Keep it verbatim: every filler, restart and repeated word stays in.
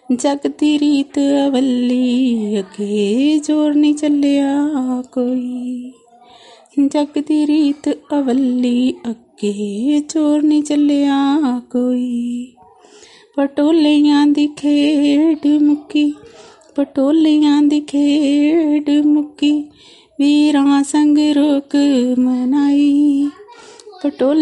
जग दी रीत अवली अगे जोर नहीं चलिया कोई, जग दी रीत अवली अगे जोर नहीं चलिया कोई। पटोलियां दी खेड मुक्की, पटोलियां दी खेड मुक्की, वीरां संग रोक मनाई। पटोल